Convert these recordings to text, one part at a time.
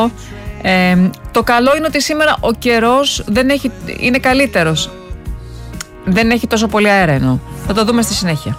αυτό. Το καλό είναι ότι σήμερα ο καιρός είναι καλύτερος. Δεν έχει τόσο πολύ αέρα εννοώ. Θα το δούμε στη συνέχεια.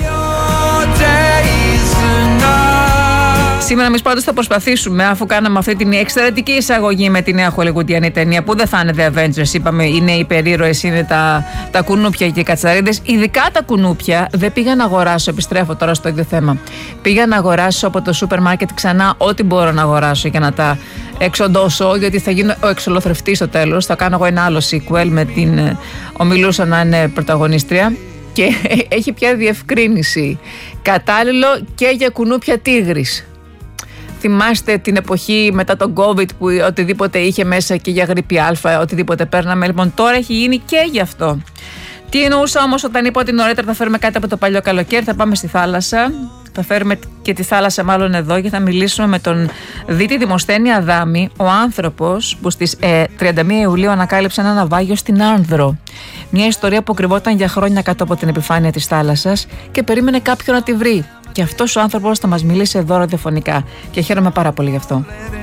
Σήμερα εμείς πάντως θα προσπαθήσουμε, αφού κάναμε αυτή την εξαιρετική εισαγωγή με τη νέα χολιγουντιανή ταινία, που δεν θα είναι The Avengers, είπαμε, είναι οι υπερήρωες, είναι τα κουνούπια και οι κατσαρίδες. Ειδικά τα κουνούπια δεν πήγα να αγοράσω, επιστρέφω τώρα στο ίδιο θέμα. Πήγα να αγοράσω από το σούπερ μάρκετ ξανά ό,τι μπορώ να αγοράσω για να τα εξοντώσω, γιατί θα γίνω ο εξολοθρευτής στο τέλος. Θα κάνω εγώ ένα άλλο sequel με την Ομιλούσα να είναι πρωταγωνίστρια. Και έχει πια διευκρίνηση. Κατάλληλο και για κουνούπια τίγρης. Θυμάστε την εποχή μετά τον COVID που οτιδήποτε είχε μέσα και για γρίπη Α, οτιδήποτε παίρναμε. Λοιπόν, τώρα έχει γίνει και γι' αυτό. Τι εννοούσα όμως όταν είπα ότι νωρίτερα θα φέρουμε κάτι από το παλιό καλοκαίρι? Θα πάμε στη θάλασσα. Θα φέρουμε και τη θάλασσα μάλλον εδώ και θα μιλήσουμε με τον Δίτη Δημοσθένη Αδάμη, ο άνθρωπος που στις 31 Ιουλίου ανακάλυψε ένα ναυάγιο στην Άνδρο. Μια ιστορία που κρυβόταν για χρόνια κάτω από την επιφάνεια της θάλασσας και περίμενε κάποιον να τη βρει. Και αυτός ο άνθρωπος θα μας μιλήσει εδώ ραδιοφωνικά και χαίρομαι πάρα πολύ γι' αυτό.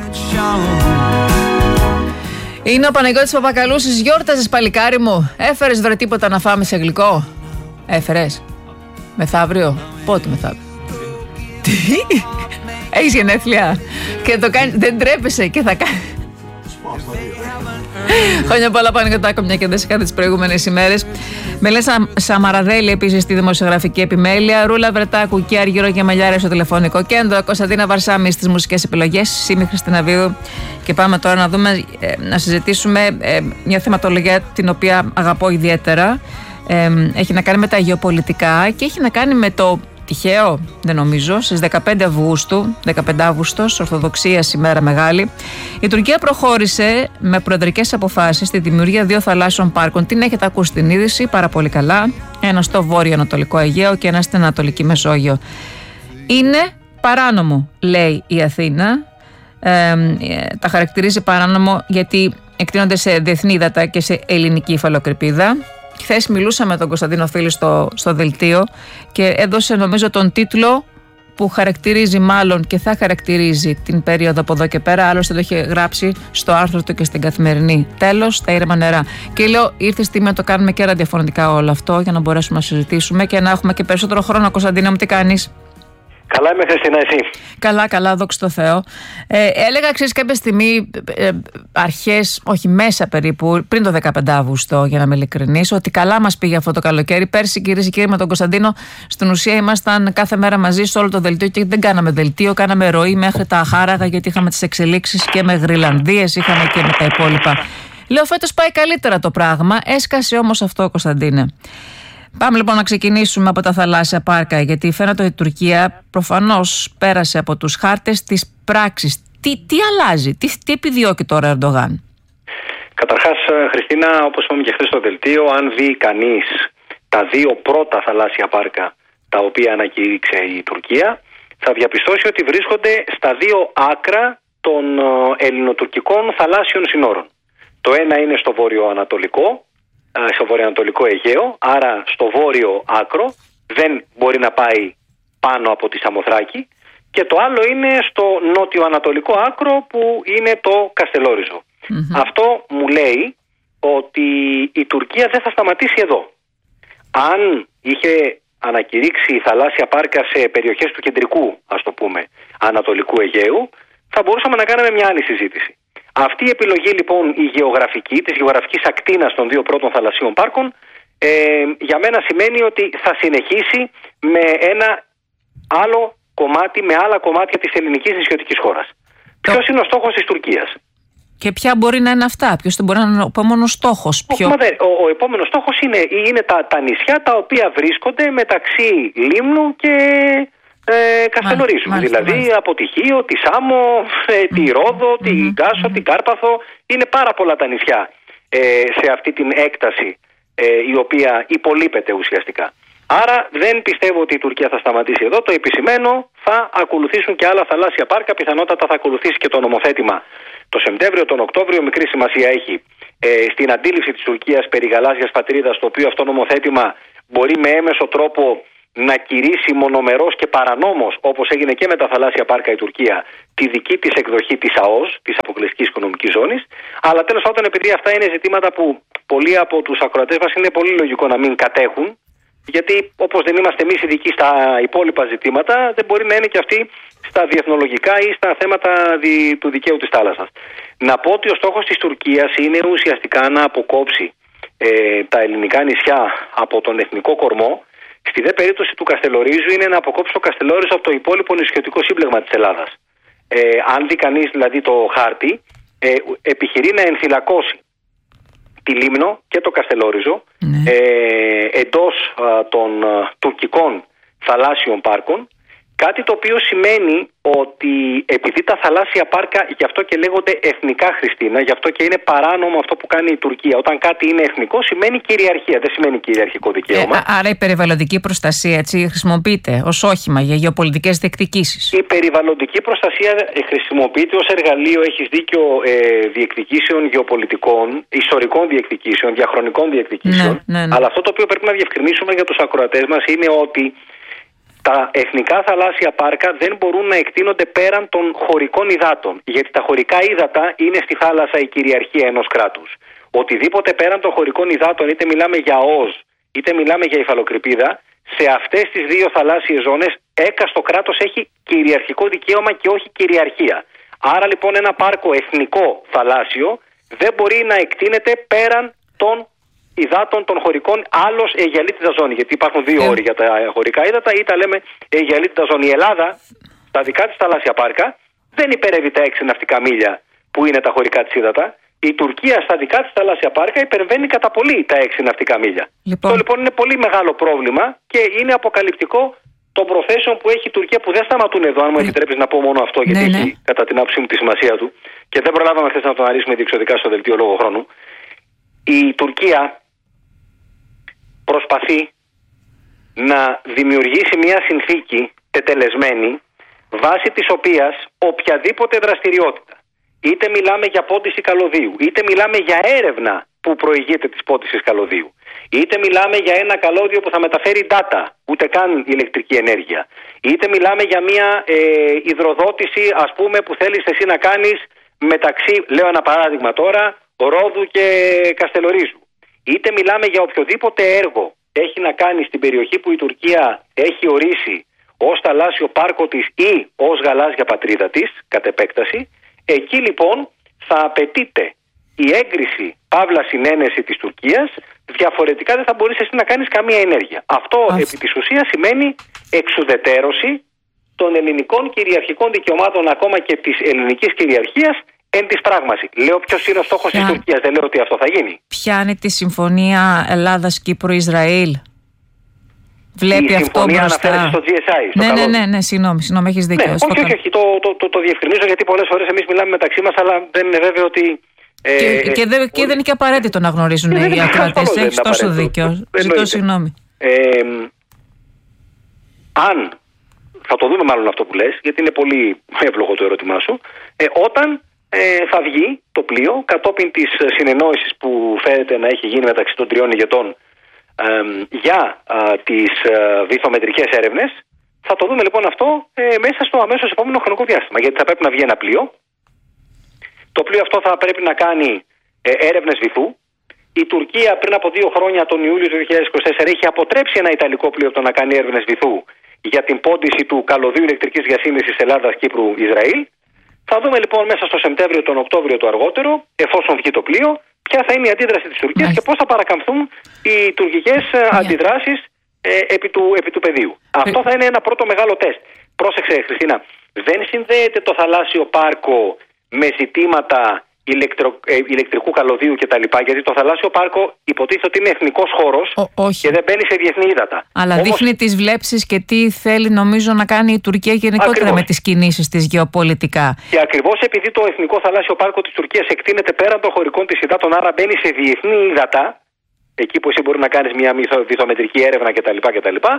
Είναι ο Παναγιώτης Παπακαλούσης. Γιόρταζες, παλικάρι μου? Έφερες βρε τίποτα να φάμε σε γλυκό? Έφερες? Μεθαύριο? Πότε μεθαύριο? Τι? Έχεις γενέθλια και το κάνεις? Δεν τρέπεσαι και θα κάνεις? Χρόνια πολλά, Παναγιωτάκο, μια και δεν σε είχα τις προηγούμενες ημέρες. Μελέσα Σαμαραδέλη επίσης στη δημοσιογραφική επιμέλεια. Ρούλα Βρετάκου και Αργυρό και Μελιάρη στο τηλεφωνικό κέντρο. Κωνσταντίνα Βαρσάμι στις μουσικές επιλογές. Σίμη Χριστιναβίδου. Και πάμε τώρα να δούμε, να συζητήσουμε μια θεματολογία την οποία αγαπώ ιδιαίτερα. Έχει να κάνει με τα γεωπολιτικά και έχει να κάνει με το τυχαίο, δεν νομίζω, στις 15 Αυγούστου, 15 Αύγουστος, Ορθοδοξίας ημέρα μεγάλη, η Τουρκία προχώρησε με προεδρικές αποφάσεις στη δημιουργία 2 θαλάσσιων πάρκων. Την έχετε ακούσει την είδηση πάρα πολύ καλά. Ένα στο βόρειο-ανατολικό Αιγαίο και ένα στην Ανατολική Μεσόγειο. Είναι παράνομο, λέει η Αθήνα. Τα χαρακτηρίζει παράνομο γιατί εκτείνονται σε διεθνή ύδατα και σε ελληνική υφαλοκρηπίδα. Χθες μιλούσα με τον Κωνσταντίνο Φίλη στο δελτίο και έδωσε νομίζω τον τίτλο που χαρακτηρίζει μάλλον και θα χαρακτηρίζει την περίοδο από εδώ και πέρα. Άλλωστε το είχε γράψει στο άρθρο του και στην Καθημερινή. Τέλος, τα ήρεμα νερά. Και λέω, ήρθε η στιγμή να το κάνουμε και ραδιοφωνικά όλο αυτό για να μπορέσουμε να συζητήσουμε και να έχουμε και περισσότερο χρόνο. Κωνσταντίνα μου, τι κάνεις? Καλά είμαι, Χριστίνα, εσύ? Καλά, δόξα τω Θεώ. Έλεγα, ξέρεις, κάποια στιγμή, αρχές, όχι μέσα περίπου, πριν το 15 Αύγουστο, για να είμαι ειλικρινής, ότι καλά μας πήγε αυτό το καλοκαίρι. Πέρσι, κυρίες και κύριοι, με τον Κωνσταντίνο, στην ουσία ήμασταν κάθε μέρα μαζί σε όλο το δελτίο και δεν κάναμε δελτίο, κάναμε ροή μέχρι τα Αχάραγα, γιατί είχαμε τις εξελίξεις και με Γρυλανδίες, είχαμε και με τα υπόλοιπα. Λέω, φέτος πάει καλύτερα το πράγμα. Έσκασε όμως αυτό, Κωνσταντίνε. Πάμε λοιπόν να ξεκινήσουμε από τα θαλάσσια πάρκα, γιατί φαίνεται ότι η Τουρκία προφανώς πέρασε από τους χάρτες της πράξης. Τι αλλάζει, τι επιδιώκει τώρα ο Ερντογάν? Καταρχάς, Χριστίνα, όπως είπαμε και χθες στο δελτίο, αν δει κανείς τα 2 πρώτα θαλάσσια πάρκα τα οποία ανακήρυξε η Τουρκία, θα διαπιστώσει ότι βρίσκονται στα 2 άκρα των ελληνοτουρκικών θαλάσσιων συνόρων. Το ένα είναι στο βορειοανατολικό Αιγαίο, άρα στο βόρειο άκρο, δεν μπορεί να πάει πάνω από τη Σαμοθράκη, και το άλλο είναι στο νότιο-ανατολικό άκρο που είναι το Καστελόριζο. Αυτό μου λέει ότι η Τουρκία δεν θα σταματήσει εδώ. Αν είχε ανακηρύξει θαλάσσια πάρκα σε περιοχές του κεντρικού, ας το πούμε, ανατολικού Αιγαίου, θα μπορούσαμε να κάνουμε μια άλλη συζήτηση. Αυτή η επιλογή λοιπόν η γεωγραφική, της γεωγραφικής ακτίνας των 2 πρώτων θαλασσίων πάρκων, για μένα σημαίνει ότι θα συνεχίσει με ένα άλλο κομμάτι, με άλλα κομμάτια της ελληνικής νησιωτικής χώρας. Ποιος είναι ο στόχος της Τουρκίας? Και ποια μπορεί να είναι αυτά? Ποιος μπορεί να είναι ο επόμενος στόχος? Ο επόμενος στόχος είναι τα νησιά τα οποία βρίσκονται μεταξύ Λίμνου και Καστελορίζου. Δηλαδή από τη Χίο, τη Σάμο, τη Ρόδο, την Κάσο, την Κάρπαθο. Είναι πάρα πολλά τα νησιά σε αυτή την έκταση η οποία υπολείπεται ουσιαστικά. Άρα δεν πιστεύω ότι η Τουρκία θα σταματήσει εδώ. Το επισημαίνω, θα ακολουθήσουν και άλλα θαλάσσια πάρκα. Πιθανότατα θα ακολουθήσει και το νομοθέτημα το Σεπτέμβριο, τον Οκτώβριο. Μικρή σημασία έχει στην αντίληψη της Τουρκίας περί γαλάζιας πατρίδας, το οποίο αυτό νομοθέτημα μπορεί με έμεσο τρόπο να κηρύσει μονομερός και παρανόμως, όπως έγινε και με τα θαλάσσια πάρκα η Τουρκία, τη δική της εκδοχή της ΑΟΣ, της Αποκλειστικής Οικονομικής Ζώνης. Αλλά τέλος πάντων, επειδή αυτά είναι ζητήματα που πολλοί από τους ακροατές μας είναι πολύ λογικό να μην κατέχουν, γιατί όπως δεν είμαστε εμείς ειδικοί στα υπόλοιπα ζητήματα, δεν μπορεί να είναι και αυτοί στα διεθνολογικά ή στα θέματα του δικαίου της θάλασσας. Να πω ότι ο στόχος της Τουρκίας είναι ουσιαστικά να αποκόψει τα ελληνικά νησιά από τον εθνικό κορμό. Στη δε περίπτωση του Καστελορίζου είναι να αποκόψει το Καστελόριζο από το υπόλοιπο νησιωτικό σύμπλεγμα της Ελλάδας. Αν δει κανείς δηλαδή το χάρτη, επιχειρεί να ενθυλακώσει τη Λίμνο και το Καστελόριζο εντός των τουρκικών θαλάσσιων πάρκων, κάτι το οποίο σημαίνει ότι επειδή τα θαλάσσια πάρκα, γι' αυτό και λέγονται εθνικά, Χριστίνα, γι' αυτό και είναι παράνομο αυτό που κάνει η Τουρκία. Όταν κάτι είναι εθνικό σημαίνει κυριαρχία, δεν σημαίνει κυριαρχικό δικαίωμα. Άρα η περιβαλλοντική προστασία έτσι χρησιμοποιείται ως όχημα για γεωπολιτικές διεκδικήσεις. Η περιβαλλοντική προστασία χρησιμοποιείται ως εργαλείο, έχεις δίκιο, διεκδικήσεων γεωπολιτικών, ιστορικών διεκδικήσεων, διαχρονικών διεκδικήσεων. Ναι. Αλλά αυτό το οποίο πρέπει να διευκρινίσουμε για τους ακροατές μας είναι ότι τα εθνικά θαλάσσια πάρκα δεν μπορούν να εκτείνονται πέραν των χωρικών υδάτων. Γιατί τα χωρικά ύδατα είναι στη θάλασσα η κυριαρχία ενός κράτους. Οτιδήποτε πέραν των χωρικών υδάτων, είτε μιλάμε για ΟΣ, είτε μιλάμε για υφαλοκρηπίδα, σε αυτές τις δύο θαλάσσιες ζώνες έκαστο κράτος έχει κυριαρχικό δικαίωμα και όχι κυριαρχία. Άρα λοιπόν ένα πάρκο εθνικό θαλάσσιο δεν μπορεί να εκτείνεται πέραν των υδάτων των χωρικών, άλλος αιγιαλίτιδα ζώνη. Γιατί υπάρχουν δύο όροι για τα χωρικά ύδατα, ή τα λέμε αιγιαλίτιδα ζώνη. Η Ελλάδα, τα δικά της θαλάσσια πάρκα, δεν υπερεύει τα 6 ναυτικά μίλια που είναι τα χωρικά της ύδατα. Η Τουρκία στα δικά της θαλάσσια πάρκα υπερβαίνει κατά πολύ τα 6 ναυτικά μίλια. Αυτό λοιπόν είναι πολύ μεγάλο πρόβλημα και είναι αποκαλυπτικό των προθέσεων που έχει η Τουρκία, που δεν σταματούν εδώ. Αν μου επιτρέπεις να πω μόνο αυτό, γιατί έχει κατά την άποψή μου τη σημασία του και δεν προλάβαμε χθες να το αναλύσουμε διεξοδικά στο δελτίο λόγω χρόνου. Η Τουρκία προσπαθεί να δημιουργήσει μια συνθήκη τετελεσμένη, βάσει της οποίας οποιαδήποτε δραστηριότητα, είτε μιλάμε για πόντιση καλωδίου, είτε μιλάμε για έρευνα που προηγείται της πόντισης καλωδίου, είτε μιλάμε για ένα καλώδιο που θα μεταφέρει data, ούτε καν ηλεκτρική ενέργεια, είτε μιλάμε για μια υδροδότηση, ας πούμε, που θέλεις εσύ να κάνεις μεταξύ, λέω ένα παράδειγμα τώρα, Ρόδου και Καστελορίζου, είτε μιλάμε για οποιοδήποτε έργο έχει να κάνει στην περιοχή που η Τουρκία έχει ορίσει ως θαλάσσιο πάρκο της ή ως γαλάζια πατρίδα της, κατ' επέκταση, εκεί λοιπόν θα απαιτείται η έγκριση, παύλα συνένεση της Τουρκίας, διαφορετικά δεν θα μπορείς εσύ να κάνεις καμία ενέργεια. Αυτό επί της ουσίας σημαίνει εξουδετέρωση των ελληνικών κυριαρχικών δικαιωμάτων, ακόμα και της ελληνικής κυριαρχίας, εν της πράγμαση. Λέω ποιος είναι ο στόχος της Τουρκίας, δεν λέω ότι αυτό θα γίνει. Πιάνει τη συμφωνία Ελλάδας-Κύπρου-Ισραήλ. Βλέπει η αυτό μπροστά. Αναφέρεται στο GSI. Ναι, συγγνώμη, έχεις δίκιο. Όχι, το διευκρινίζω, γιατί πολλές φορές εμείς μιλάμε μεταξύ μας, αλλά δεν είναι βέβαιο ότι. Και δεν είναι και απαραίτητο να γνωρίζουν οι ακροατές. Έχεις τόσο δίκιο. Ζητώ συγγνώμη. Αν. Θα το δούμε μάλλον αυτό που λες, γιατί είναι πολύ εύλογο το ερώτημά σου. Όταν θα βγει το πλοίο κατόπιν της συνεννόησης που φαίνεται να έχει γίνει μεταξύ των τριών ηγετών για τις βυθομετρικές έρευνες, θα το δούμε λοιπόν αυτό μέσα στο αμέσως επόμενο χρονικό διάστημα. Γιατί θα πρέπει να βγει ένα πλοίο. Το πλοίο αυτό θα πρέπει να κάνει έρευνες βυθού. Η Τουρκία πριν από 2 χρόνια, τον Ιούλιο του 2024, είχε αποτρέψει ένα ιταλικό πλοίο από το να κάνει έρευνες βυθού για την πόντιση του καλωδίου ηλεκτρικής διασύνδεσης Ελλάδας-Κύπρου-Ισραήλ. Θα δούμε λοιπόν μέσα στο Σεπτέμβριο, τον Οκτώβριο το αργότερο, εφόσον βγει το πλοίο, ποια θα είναι η αντίδραση της Τουρκίας και πώς θα παρακαμφθούν οι τουρκικές αντιδράσεις επί του πεδίου. Αυτό θα είναι ένα πρώτο μεγάλο τεστ. Πρόσεξε, Χριστίνα, δεν συνδέεται το θαλάσσιο πάρκο με ζητήματα ηλεκτρικού καλωδίου κτλ. Γιατί το θαλάσσιο πάρκο υποτίθεται ότι είναι εθνικός χώρος και δεν μπαίνει σε διεθνή ύδατα. Αλλά δείχνει τις βλέψεις και τι θέλει, νομίζω, να κάνει η Τουρκία γενικότερα με τις κινήσεις της γεωπολιτικά. Και ακριβώς επειδή το εθνικό θαλάσσιο πάρκο της Τουρκίας εκτείνεται πέραν των χωρικών της υδάτων, άρα μπαίνει σε διεθνή ύδατα, εκεί που εσύ μπορεί να κάνεις μια βυθομετρική έρευνα κτλ.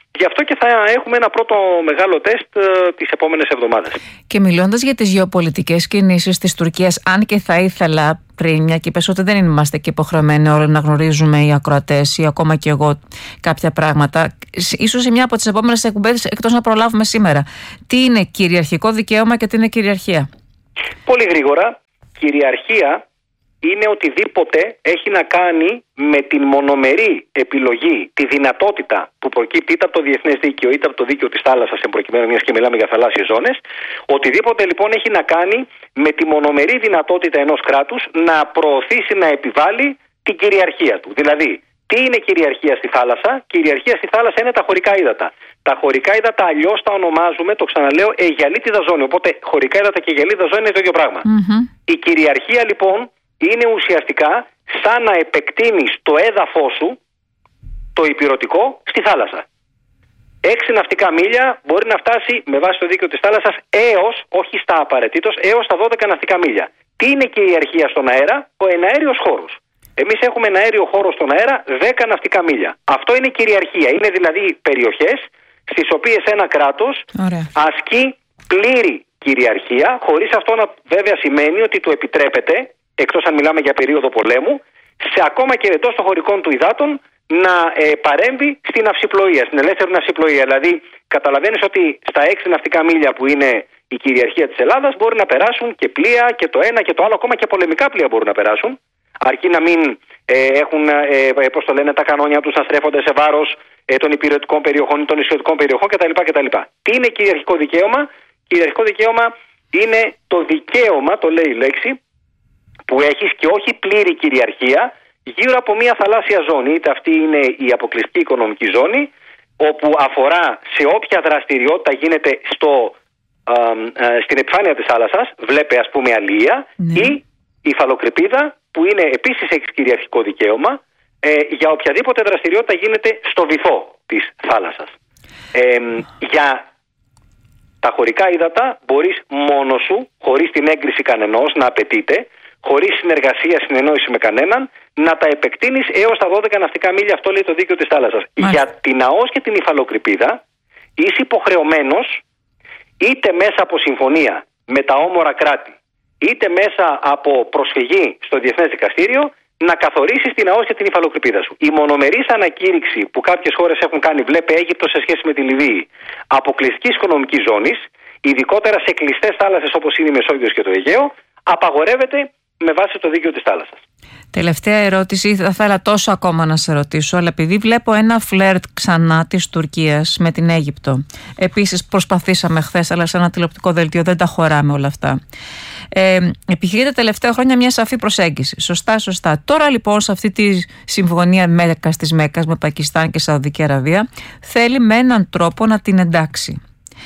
Γι' αυτό και θα έχουμε ένα πρώτο μεγάλο τεστ τις επόμενες εβδομάδες. Και μιλώντας για τις γεωπολιτικές κινήσεις της Τουρκίας, αν και θα ήθελα πριν, μια και είπες ότι δεν είμαστε και υποχρεωμένοι όλοι να γνωρίζουμε οι ακροατές ή ακόμα και εγώ κάποια πράγματα, ίσως σε μια από τις επόμενες εκπομπές, εκτός να προλάβουμε σήμερα, τι είναι κυριαρχικό δικαίωμα και τι είναι κυριαρχία? Πολύ γρήγορα, κυριαρχία είναι οτιδήποτε έχει να κάνει με την μονομερή επιλογή, τη δυνατότητα που προκύπτει είτε από το διεθνές δίκαιο είτε από το δίκαιο της θάλασσας, εν προκειμένου μιας και μιλάμε για θαλάσσιες ζώνες. Οτιδήποτε λοιπόν έχει να κάνει με τη μονομερή δυνατότητα ενός κράτους να προωθήσει, να επιβάλλει την κυριαρχία του. Δηλαδή, τι είναι κυριαρχία στη θάλασσα? Κυριαρχία στη θάλασσα είναι τα χωρικά ύδατα. Τα χωρικά ύδατα αλλιώς τα ονομάζουμε, το ξαναλέω, αιγιαλίτιδα ζώνη. Οπότε χωρικά ύδατα και αιγιαλίτιδα ζώνη είναι το ίδιο πράγμα. Η κυριαρχία λοιπόν είναι ουσιαστικά σαν να επεκτείνεις το έδαφος σου, το ηπειρωτικό, στη θάλασσα. 6 ναυτικά μίλια μπορεί να φτάσει με βάση το δίκαιο της θάλασσας έως, όχι στα απαραίτητος, έως τα 12 ναυτικά μίλια. Τι είναι κυριαρχία στον αέρα? Ο εναέριος χώρος. Εμείς έχουμε ένα αέριο χώρο στον αέρα 10 ναυτικά μίλια. Αυτό είναι κυριαρχία. Είναι δηλαδή περιοχές στις οποίες ένα κράτος ασκεί πλήρη κυριαρχία, χωρίς αυτό να βέβαια σημαίνει ότι του επιτρέπεται, εκτός αν μιλάμε για περίοδο πολέμου, σε ακόμα και εντός των χωρικών του υδάτων να παρέμβει στην ναυσιπλοεία, στην ελεύθερη ναυσιπλοεία. Δηλαδή, καταλαβαίνεις ότι στα 6 ναυτικά μίλια που είναι η κυριαρχία της Ελλάδας μπορεί να περάσουν και πλοία και το ένα και το άλλο, ακόμα και πολεμικά πλοία μπορούν να περάσουν, αρκεί να μην έχουν, πώς το λένε, τα κανόνια τους να στρέφονται σε βάρος των υπηρετικών περιοχών ή των νησιωτικών περιοχών κτλ. Τι είναι κυριαρχικό δικαίωμα? Κυριαρχικό δικαίωμα είναι το δικαίωμα, το λέει η λέξη, που έχεις και όχι πλήρη κυριαρχία γύρω από μια θαλάσσια ζώνη. Είτε αυτή είναι η αποκλειστική οικονομική ζώνη, όπου αφορά σε όποια δραστηριότητα γίνεται στην επιφάνεια της θάλασσας, βλέπε ας πούμε αλία, ή η υφαλοκρηπίδα, που είναι επίσης έχεις κυριαρχικό δικαίωμα για οποιαδήποτε δραστηριότητα γίνεται στο βυθό της θάλασσας. Για τα χωρικά ύδατα μπορείς μόνος σου, χωρίς την έγκριση κανενός, να απαιτείται, χωρίς συνεργασία, συνεννόηση με κανέναν, να τα επεκτείνεις έως τα 12 ναυτικά μίλια. Αυτό λέει το δίκαιο της θάλασσας. Για την ΑΟΣ και την υφαλοκρηπίδα είσαι υποχρεωμένος, είτε μέσα από συμφωνία με τα όμορα κράτη, είτε μέσα από προσφυγή στο Διεθνές Δικαστήριο, να καθορίσεις την ΑΟΣ και την υφαλοκρηπίδα σου. Η μονομερής ανακήρυξη που κάποιες χώρες έχουν κάνει, βλέπε Αίγυπτο σε σχέση με τη Λιβύη, αποκλειστικής οικονομικής ζώνης, ειδικότερα σε κλειστές θάλασσες όπως είναι η Μεσόγειος και το Αιγαίο, απαγορεύεται με βάση το δίκαιο της θάλασσας. Τελευταία ερώτηση, θα ήθελα τόσο ακόμα να σε ρωτήσω, αλλά επειδή βλέπω ένα φλερτ ξανά της Τουρκίας με την Αίγυπτο. Επίσης προσπαθήσαμε χθες, αλλά σε ένα τηλεοπτικό δελτίο δεν τα χωράμε όλα αυτά. Επιχειρείται τελευταία χρόνια μια σαφή προσέγγιση. Σωστά. Τώρα λοιπόν σε αυτή τη συμφωνία Μέκας της Μέκας με Πακιστάν και Σαουδική Αραβία θέλει με έναν τρόπο να την εντάξει.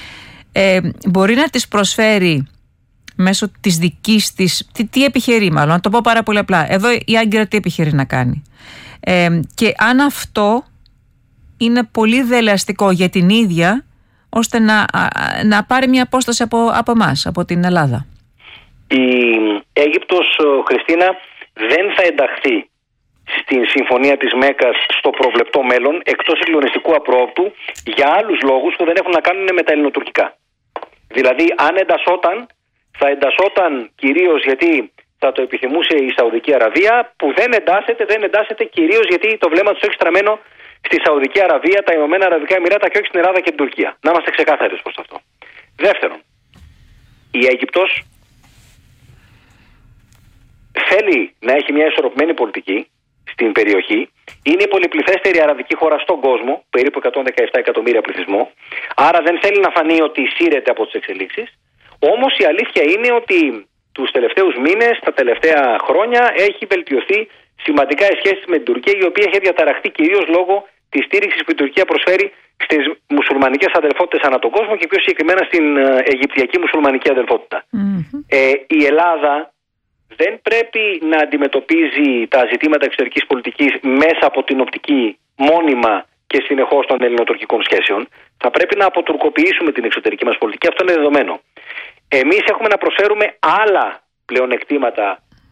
Μπορεί να της προσφέρει μέσω της δικής της, τι επιχειρεί μάλλον, να το πω πάρα πολύ απλά. Εδώ η Άγκυρα τι επιχειρεί να κάνει. Και αν αυτό είναι πολύ δελεαστικό για την ίδια, ώστε να πάρει μια απόσταση από εμάς, από την Ελλάδα. Η Αίγυπτος, Χριστίνα, δεν θα ενταχθεί στην συμφωνία της Μέκας στο προβλεπτό μέλλον, εκτός συγκλονιστικού απρόοπτου, για άλλους λόγους που δεν έχουν να κάνουν με τα ελληνοτουρκικά. Δηλαδή, αν εντασσόταν, θα εντασσόταν κυρίως γιατί θα το επιθυμούσε η Σαουδική Αραβία, που δεν εντάσσεται κυρίως γιατί το βλέμμα τους έχει στραμμένο στη Σαουδική Αραβία, τα Ηνωμένα Αραβικά Εμιράτα και όχι στην Ελλάδα και την Τουρκία. Να είμαστε ξεκάθαροι προς αυτό. Δεύτερον, η Αίγυπτος θέλει να έχει μια ισορροπημένη πολιτική στην περιοχή. Είναι η πολυπληθέστερη αραβική χώρα στον κόσμο, περίπου 117 εκατομμύρια πληθυσμό. Άρα δεν θέλει να φανεί ότι σύρεται από τις εξελίξεις. Όμως η αλήθεια είναι ότι τους τελευταίους μήνες, τα τελευταία χρόνια, έχει βελτιωθεί σημαντικά η σχέση με την Τουρκία, η οποία έχει διαταραχθεί κυρίως λόγω της στήριξης που η Τουρκία προσφέρει στις μουσουλμανικές αδελφότητες ανά τον κόσμο και πιο συγκεκριμένα στην Αιγυπτιακή μουσουλμανική αδελφότητα. Η Ελλάδα δεν πρέπει να αντιμετωπίζει τα ζητήματα εξωτερικής πολιτικής μέσα από την οπτική μόνιμα και συνεχώς των ελληνοτουρκικών σχέσεων. Θα πρέπει να αποτουρκοποιήσουμε την εξωτερική μας πολιτική. Αυτό είναι δεδομένο. Εμείς έχουμε να προσφέρουμε άλλα πλεονεκτήματα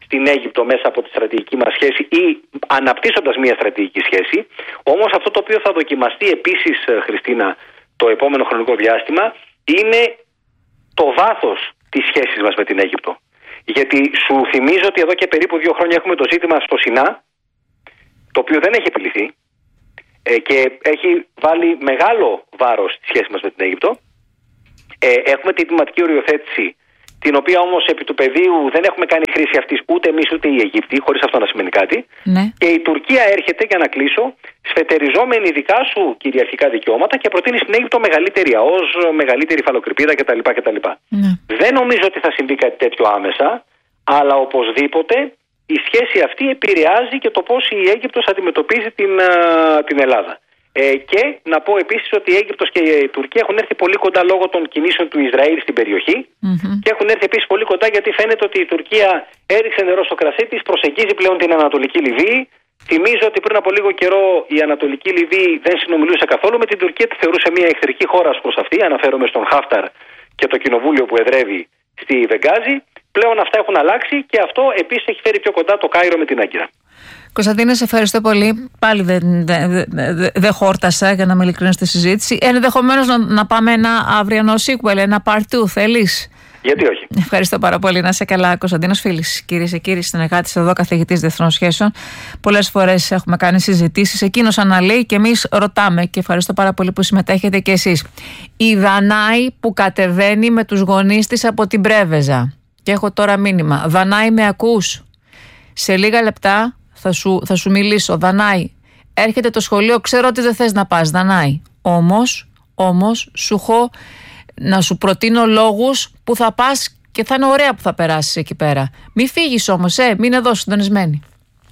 στην Αίγυπτο μέσα από τη στρατηγική μας σχέση ή αναπτύσσοντας μια στρατηγική σχέση. Όμως αυτό το οποίο θα δοκιμαστεί επίσης, Χριστίνα, το επόμενο χρονικό διάστημα είναι το βάθος της σχέσης μας με την Αίγυπτο. Γιατί σου θυμίζω ότι εδώ και περίπου 2 χρόνια έχουμε το ζήτημα στο Σινά, το οποίο δεν έχει επιλυθεί και έχει βάλει μεγάλο βάρος στη σχέση μας με την Αίγυπτο. Έχουμε την διπλωματική οριοθέτηση, την οποία όμως επί του πεδίου δεν έχουμε κάνει χρήση αυτής ούτε εμείς ούτε οι Αιγύπτιοι, χωρίς αυτό να σημαίνει κάτι. Ναι. Και η Τουρκία έρχεται, για να κλείσω, σφετεριζόμενη δικά σου κυριαρχικά δικαιώματα και προτείνει στην Αίγυπτο μεγαλύτερη ΑΟΣ, μεγαλύτερη υφαλοκρηπίδα κτλ. Ναι. Δεν νομίζω ότι θα συμβεί κάτι τέτοιο άμεσα, αλλά οπωσδήποτε η σχέση αυτή επηρεάζει και το πώς η Αίγυπτος αντιμετωπίζει την Ελλάδα. Και να πω επίσης ότι η Αίγυπτος και η Τουρκία έχουν έρθει πολύ κοντά λόγω των κινήσεων του Ισραήλ στην περιοχή και έχουν έρθει επίσης πολύ κοντά γιατί φαίνεται ότι η Τουρκία έριξε νερό στο κρασί της, προσεγγίζει πλέον την Ανατολική Λιβύη. Θυμίζω ότι πριν από λίγο καιρό η Ανατολική Λιβύη δεν συνομιλούσε καθόλου με την Τουρκία, τη θεωρούσε μια εχθρική χώρα προς αυτή. Αναφέρομαι στον Χάφταρ και το κοινοβούλιο που εδρεύει στη Βεγγάζη. Πλέον αυτά έχουν αλλάξει και αυτό επίσης έχει φέρει πιο κοντά το Κάιρο με την Άγκυρα. Κωνσταντίνε, σε ευχαριστώ πολύ. Πάλι δεν χόρτασα, για να είμαι ειλικρινής στη συζήτηση. Ενδεχομένως να πάμε ένα αυριανό sequel, ένα part 2, θέλεις? Γιατί όχι. Ευχαριστώ πάρα πολύ. Να είσαι καλά. Κωνσταντίνος Φίλης, κυρίες και κύριοι, συνεργάτης εδώ, καθηγητής διεθνών σχέσεων. Πολλές φορές έχουμε κάνει συζητήσεις. Εκείνος αναλύει και εμείς ρωτάμε. Και ευχαριστώ πάρα πολύ που συμμετέχετε και εσείς. Η Δανάη που κατεβαίνει με τους γονείς της από την Πρέβεζα. Και έχω τώρα μήνυμα. Δανάη, με ακούς? Σε λίγα λεπτά θα σου μιλήσω. Δανάη, έρχεται το σχολείο, ξέρω ότι δεν θες να πας, Δανάη. Όμως σου έχω να σου προτείνω λόγους που θα πας και θα είναι ωραία που θα περάσεις εκεί πέρα. Μη φύγεις όμως, μείνε εδώ συντονισμένη.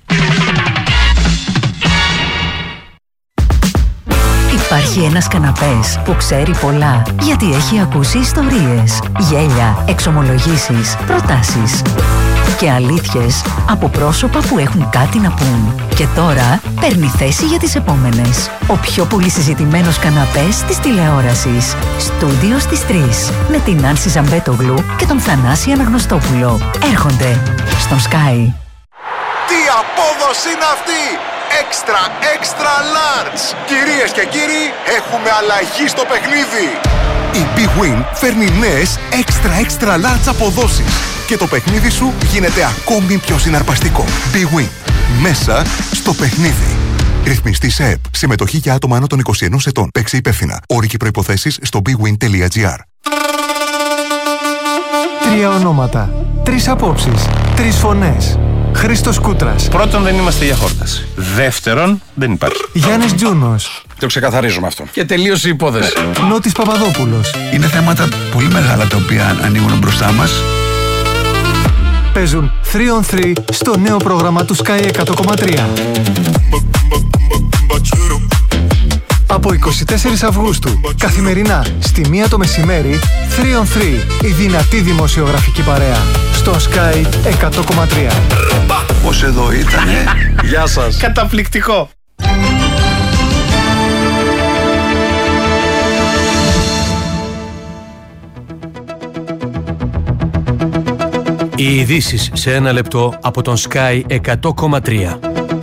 Υπάρχει ένας καναπές που ξέρει πολλά, γιατί έχει ακούσει ιστορίες, γέλια, εξομολογήσεις, προτάσεις και αλήθειες από πρόσωπα που έχουν κάτι να πούν. Και τώρα παίρνει θέση για τις επόμενες. Ο πιο πολύ συζητημένος καναπές της τηλεόρασης. Στούντιο στις 3. Με την Άνση Ζαμπέτογλου και τον Θανάση Αναγνωστόπουλο. Έρχονται στον Sky. Τι απόδοση είναι αυτή! Extra large! Κυρίες και κύριοι, έχουμε αλλαγή στο παιχνίδι! Η Big Win φέρνει νέες extra large αποδόσεις και το παιχνίδι σου γίνεται ακόμη πιο συναρπαστικό. Big Win. Μέσα στο παιχνίδι. Ρυθμιστή σε ΕΠ. Συμμετοχή για άτομα άνω των 21 ετών. Παίξε υπεύθυνα. Όροι και προϋποθέσεις στο bigwin.gr. 3 ονόματα, 3 απόψεις, 3 φωνές. Χρήστος Κούτρας. Πρώτον, δεν είμαστε για χόρταση. Δεύτερον, δεν υπάρχει. Γιάννης Τζούνος. Το ξεκαθαρίζουμε αυτό. Και τελείωσε η υπόθεση. Νότης Παπαδόπουλος. Είναι θέματα πολύ μεγάλα τα οποία ανοίγουν μπροστά μας. Παίζουν 3 on 3 στο νέο πρόγραμμα του Sky 100,3. Από 24 Αυγούστου, καθημερινά στη 1 το μεσημέρι, 3 on 3, η δυνατή δημοσιογραφική παρέα, στο Sky 100,3. Πώς εδώ ήτανε. Γεια σας. Καταπληκτικό. Οι ειδήσεις σε 1 λεπτό από τον Sky 100,3.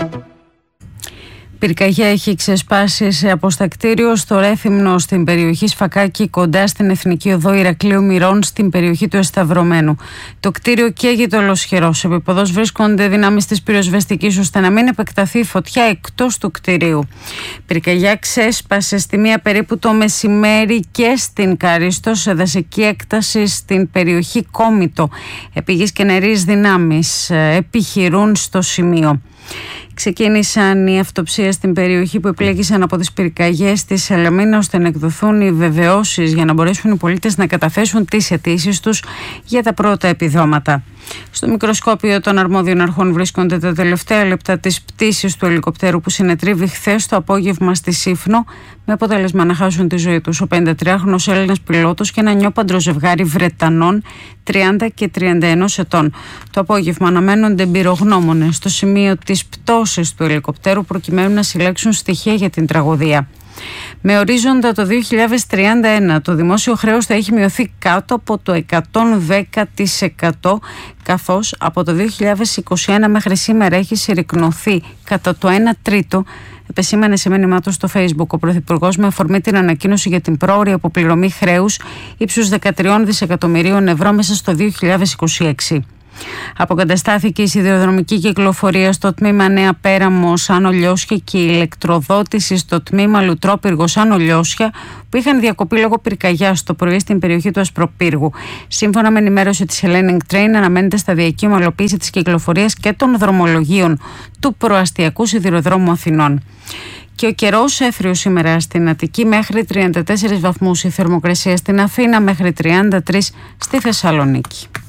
Πυρκαγιά έχει ξεσπάσει σε αποστακτήριο στο Ρέθυμνο στην περιοχή Σφακάκη, κοντά στην Εθνική Οδό Ηρακλείου Μυρών, στην περιοχή του Εσταυρωμένου. Το κτίριο καίγεται ολοσχερός. Σε επίπεδος βρίσκονται δυνάμεις της πυροσβεστικής ώστε να μην επεκταθεί η φωτιά εκτός του κτιρίου. Πυρκαγιά ξέσπασε στη 1 περίπου το μεσημέρι και στην Καρίστο, σε δασική έκταση στην περιοχή Κόμιτο. Επιγείς και νερείς δυνάμεις επιχειρούν στο σημείο. Ξεκίνησαν οι αυτοψίες στην περιοχή που επλέγησαν από τις πυρκαγιές της Σαλαμίνα, ώστε να εκδοθούν οι βεβαιώσεις για να μπορέσουν οι πολίτες να καταθέσουν τις αιτήσεις τους για τα πρώτα επιδόματα. Στο μικροσκόπιο των αρμόδιων αρχών βρίσκονται τα τελευταία λεπτά της πτήσης του ελικοπτέρου που συνετρίβει χθες το απόγευμα στη Σύφνο, με αποτέλεσμα να χάσουν τη ζωή τους ο 53χρονος Έλληνας πιλότος και ένα νιόπαντρο ζευγάρι Βρετανών 30 και 31 ετών. Το απόγευμα αναμένονται εμπειρογνώμονες στο σημείο της πτώσης του ελικοπτέρου προκειμένου να συλλέξουν στοιχεία για την τραγωδία. Με ορίζοντα το 2031, το δημόσιο χρέος θα έχει μειωθεί κάτω από το 110%, καθώς από το 2021 μέχρι σήμερα έχει συρρικνωθεί κατά το 1 τρίτο, επεσήμανε σε μήνυμά του στο Facebook ο Πρωθυπουργός με αφορμή την ανακοίνωση για την πρόωρη αποπληρωμή χρέους ύψους 13 δισεκατομμυρίων ευρώ μέσα στο 2026. Αποκαταστάθηκε η σιδηροδρομική κυκλοφορία στο τμήμα Νέα Πέραμος Άνω Λιώσια και η ηλεκτροδότηση στο τμήμα Λουτρόπυργος Άνω Λιώσια, που είχαν διακοπεί λόγω πυρκαγιάς το πρωί στην περιοχή του Ασπροπύργου. Σύμφωνα με ενημέρωση της Hellenic Train, αναμένεται σταδιακή ομαλοποίηση της κυκλοφορίας και των δρομολογίων του προαστιακού σιδηροδρόμου Αθηνών. Και ο καιρός έφριος σήμερα στην Αττική μέχρι 34 βαθμούς, η θερμοκρασία στην Αθήνα μέχρι 33 στη Θεσσαλονίκη.